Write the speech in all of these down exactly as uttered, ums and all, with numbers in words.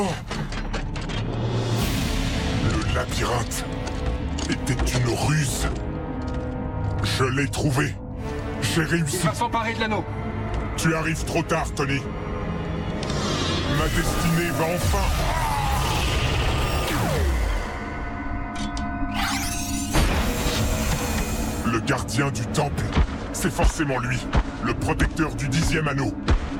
Le labyrinthe était une ruse. Je l'ai trouvé. J'ai réussi. Il va s'emparer de l'anneau. Tu arrives trop tard, Tony. Ma destinée va enfin... Le gardien du temple, c'est forcément lui, le protecteur du dixième anneau.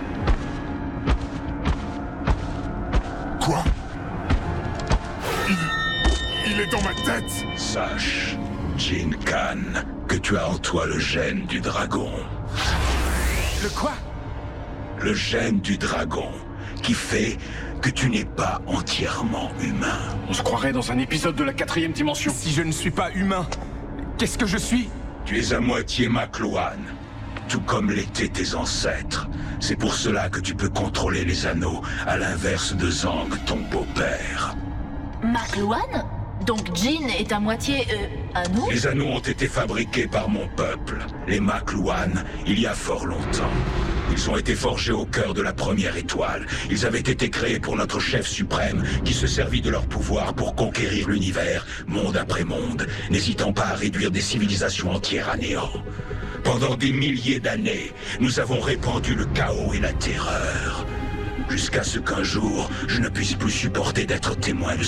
Quoi? Il... il est dans ma tête! Sache, Jin Khan, que tu as en toi le gène du dragon. Le quoi? Le gène du dragon, qui fait que tu n'es pas entièrement humain. On se croirait dans un épisode de la quatrième dimension. Si je ne suis pas humain, qu'est-ce que je suis? Tu es à moitié Makluan, tout comme l'étaient tes ancêtres. C'est pour cela que tu peux contrôler les anneaux, à l'inverse de Zhang, ton beau-père. Makluan? Donc Jin est à moitié, euh, anneau? Les anneaux ont été fabriqués par mon peuple, les Makluan, il y a fort longtemps. Ils ont été forgés au cœur de la première étoile. Ils avaient été créés pour notre chef suprême, qui se servit de leur pouvoir pour conquérir l'univers, monde après monde, n'hésitant pas à réduire des civilisations entières à néant. Pendant des milliers d'années, nous avons répandu le chaos et la terreur. Jusqu'à ce qu'un jour, je ne puisse plus supporter d'être témoin de